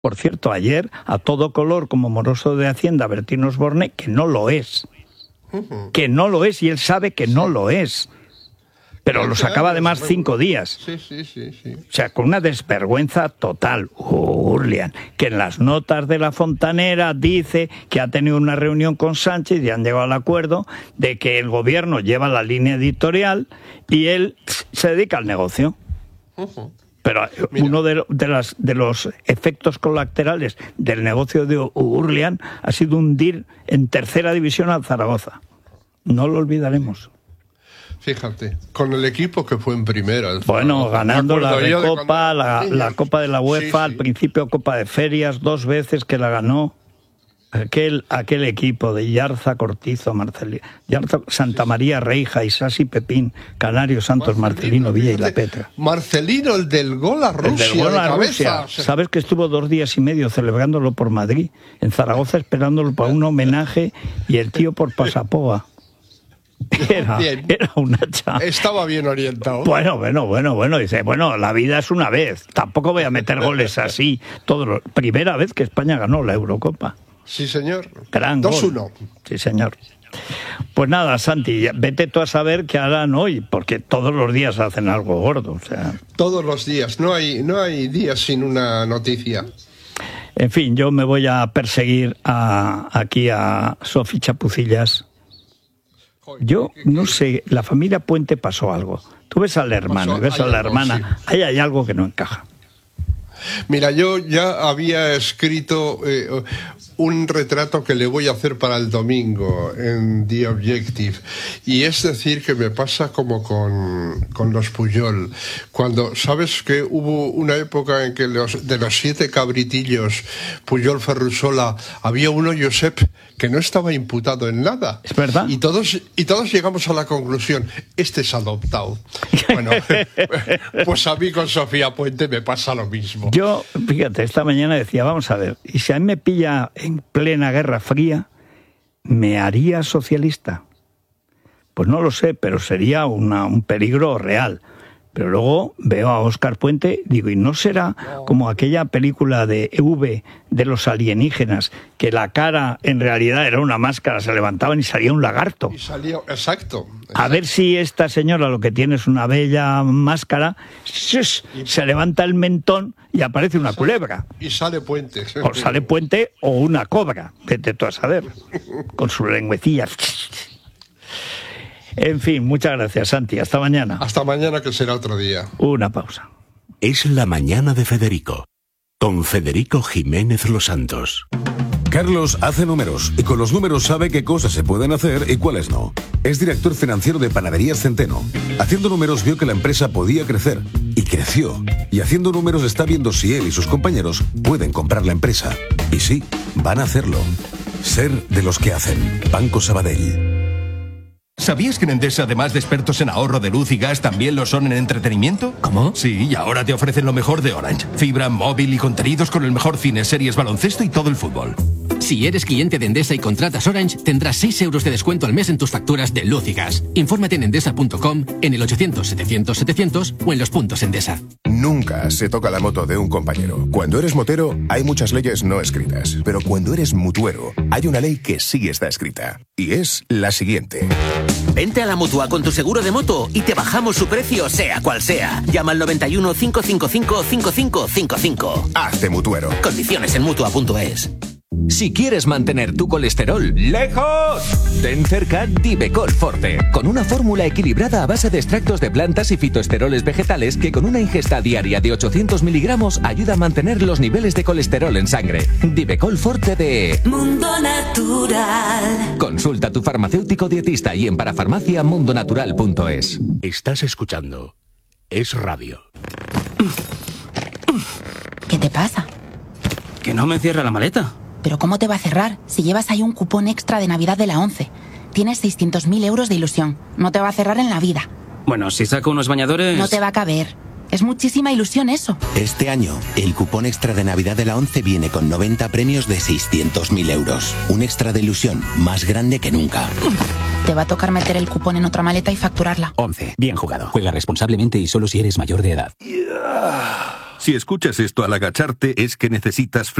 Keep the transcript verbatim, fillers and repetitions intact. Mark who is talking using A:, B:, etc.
A: Por cierto, ayer, a todo color, como moroso de Hacienda, Bertín Osborne, que no lo es. Uh-huh. Que no lo es, y él sabe que no lo es. Pero lo sacaba además cinco días.
B: Sí, sí, sí, sí.
A: O sea, con una desvergüenza total. Urlian, que en las notas de La Fontanera dice que ha tenido una reunión con Sánchez y han llegado al acuerdo de que el gobierno lleva la línea editorial y él se dedica al negocio. Uh-huh. Pero Mira. uno de, de, las, de los efectos colaterales del negocio de Urlian ha sido hundir en tercera división al Zaragoza. No lo olvidaremos.
B: Fíjate, con el equipo que fue en primera.
A: Bueno, ganando la Recopa, cuando... la, la Copa de la UEFA, sí, sí. Al principio Copa de Ferias, dos veces que la ganó. Aquel, aquel equipo de Yarza, Cortizo, Marcelino, Yarza, Santa María, Reija, Isasi, Pepín, Canario, Santos, Marcelino, Marcelino Villa y La Petra.
B: Marcelino, el del gol a Rusia.
A: El del gol a Rusia. ¿Sabes que estuvo dos días y medio celebrándolo por Madrid? En Zaragoza esperándolo para un homenaje y el tío por Pasapoa. Era, era un hacha.
B: Estaba bien orientado.
A: Bueno, bueno, bueno, bueno. Dice, bueno, la vida es una vez. Tampoco voy a meter goles así. Todo lo... Primera vez que España ganó la Eurocopa.
B: Sí, señor.
A: Gran
B: dos uno.
A: Sí, señor. Pues nada, Santi, vete tú a saber qué harán hoy, porque todos los días hacen algo gordo. O sea...
B: Todos los días. No hay, no hay días sin una noticia.
A: En fin, yo me voy a perseguir a, aquí a Sofi Chapucillas. Yo no sé, la familia Puente pasó algo. Tú ves al hermano, ves a la hermana, sí. Ahí hay algo que no encaja.
B: Mira, yo ya había escrito eh, un retrato que le voy a hacer para el domingo en The Objective, y es decir que me pasa como con, con los Pujol, cuando sabes que hubo una época en que los, de los siete cabritillos Pujol Ferrusola había uno, Josep, que no estaba imputado en nada.
A: Es verdad.
B: Y todos, y todos llegamos a la conclusión, este es adoptado. Bueno, pues a mí con Sofía Puente me pasa lo mismo.
A: Yo, fíjate, esta mañana decía, vamos a ver, y si a mí me pilla en plena Guerra Fría, ¿me haría socialista? Pues no lo sé, pero sería una, un peligro real. Pero luego veo a Óscar Puente, digo, ¿y no será como aquella película de E V de los alienígenas, que la cara en realidad era una máscara, se levantaban y salía un lagarto?
B: Y salía, exacto, exacto.
A: A ver si esta señora lo que tiene es una bella máscara, ¡shush! Se levanta el mentón y aparece una culebra.
B: Y sale Puente.
A: O sale Puente o una cobra, vete tú a saber, con sus lengüecillas. En fin, muchas gracias, Santi. Hasta mañana.
B: Hasta mañana, que será otro día.
A: Una pausa.
C: Es la mañana de Federico, con Federico Jiménez Los Santos.
D: Carlos hace números y con los números sabe qué cosas se pueden hacer y cuáles no. Es director financiero de Panaderías Centeno. Haciendo números vio que la empresa podía crecer y creció. Y haciendo números está viendo si él y sus compañeros pueden comprar la empresa. Y sí, van a hacerlo. Ser de los que hacen. Banco Sabadell.
E: ¿Sabías que en Endesa, además de expertos en ahorro de luz y gas, también lo son en entretenimiento?
F: ¿Cómo?
E: Sí, y ahora te ofrecen lo mejor de Orange. Fibra, móvil y contenidos con el mejor cine, series, baloncesto y todo el fútbol.
F: Si eres cliente de Endesa y contratas Orange, tendrás seis euros de descuento al mes en tus facturas de luz y gas. Infórmate en endesa punto com, en el ochocientos setecientos setecientos o en los puntos Endesa.
G: Nunca se toca la moto de un compañero. Cuando eres motero, hay muchas leyes no escritas. Pero cuando eres mutuero, hay una ley que sí está escrita. Y es la siguiente.
H: Vente a la Mutua con tu seguro de moto y te bajamos su precio, sea cual sea. Llama al noventa y uno, cinco cinco cinco, cinco cinco cinco cinco.
G: Hazte mutuero.
H: Condiciones en mutua punto es.
I: Si quieres mantener tu colesterol lejos, ten cerca Divecol Forte, con una fórmula equilibrada a base de extractos de plantas y fitoesteroles vegetales que con una ingesta diaria de ochocientos miligramos ayuda a mantener los niveles de colesterol en sangre. Divecol Forte de
J: Mundo Natural.
I: Consulta a tu farmacéutico dietista y en parafarmacia mundo natural punto es.
C: Estás escuchando Es Radio.
K: ¿Qué te pasa?
L: Que no me cierra la maleta.
K: ¿Pero cómo te va a cerrar si llevas ahí un cupón extra de Navidad de la ONCE? Tienes seiscientos mil euros de ilusión. No te va a cerrar en la vida.
L: Bueno, si saco unos bañadores...
K: No te va a caber. Es muchísima ilusión eso.
M: Este año, el cupón extra de Navidad de la ONCE viene con noventa premios de seiscientos mil euros. Un extra de ilusión más grande que nunca.
K: Te va a tocar meter el cupón en otra maleta y facturarla.
I: ONCE. Bien jugado. Juega responsablemente y solo si eres mayor de edad.
N: Si escuchas esto al agacharte, es que necesitas